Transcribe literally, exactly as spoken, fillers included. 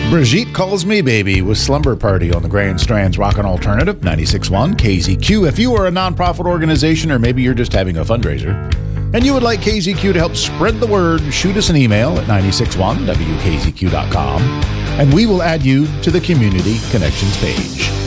Brigitte Calls Me Baby with Slumber Party on the Grand Strand's Rockin' Alternative, ninety-six point one K Z Q. If you are a nonprofit organization or maybe you're just having a fundraiser and you would like K Z Q to help spread the word, shoot us an email at nine six one W K Z Q dot com and we will add you to the Community Connections page.